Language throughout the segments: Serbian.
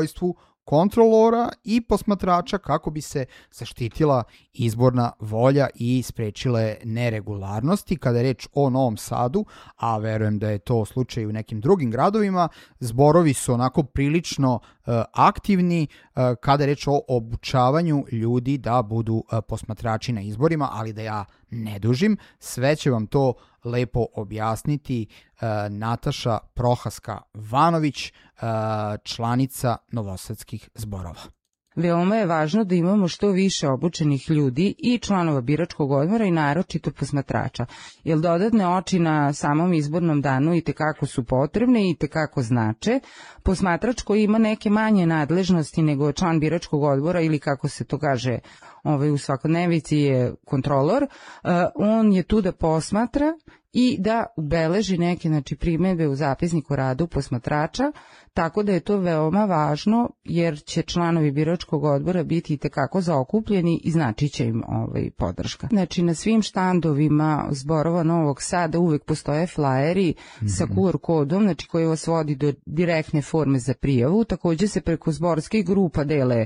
kontrolora i posmatrača kako bi se zaštitila izborna volja i sprečile neregularnosti. Kada je reč o Novom Sadu, a verujem da je to slučaj u nekim drugim gradovima, zborovi su onako prilično aktivni kada je reč o obučavanju ljudi da budu posmatrači na izborima, ali da ja ne dužim, sve će vam to lepo objasniti Nataša Prohaska-Vanović, članica novosadskih zborova. Veoma je važno da imamo što više obučenih ljudi i članova biračkog odbora i naročito posmatrača, jer dodatne oči na samom izbornom danu i tekako su potrebne i tekako znače. Posmatrač koji ima neke manje nadležnosti nego član biračkog odbora ili kako se to kaže u svakodnevici je kontrolor, on je tu da posmatra i da ubeleži neke primedbe u zapisniku radu posmatrača, tako da je to veoma važno jer će članovi biračkog odbora biti itekako zaokupljeni i znači će im podrška. Znači na svim štandovima zborova Novog Sada uvek postoje flajeri sa QR kodom, znači koji vas vodi do direktne forme za prijavu. Takođe se preko zborskih grupa dele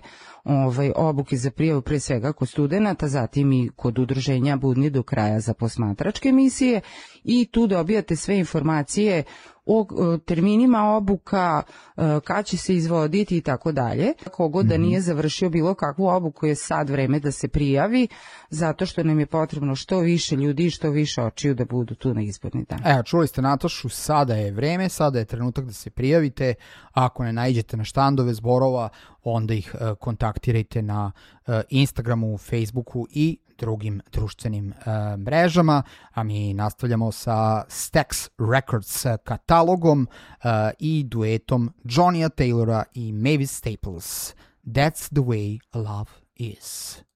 obuke za prijavu pre svega kod studenta, zatim i kod udruženja Budni do kraja za posmatračke misije i tu dobijate sve informacije o terminima obuka, kad će se izvoditi i tako dalje. Kogod da nije završio bilo kakvu obuku je sad vreme da se prijavi, zato što nam je potrebno što više ljudi i što više očiju da budu tu na izborni dan. Evo, čuli ste Natašu, sada je vreme, sada je trenutak da se prijavite. Ako ne naiđete na štandove zborova, onda ih kontaktirajte na Instagramu, Facebooku i drugim društvenim mrežama, a mi nastavljamo sa Stax Records katalogom i duetom Johnnya Taylora i Mavis Staples. That's the way love is.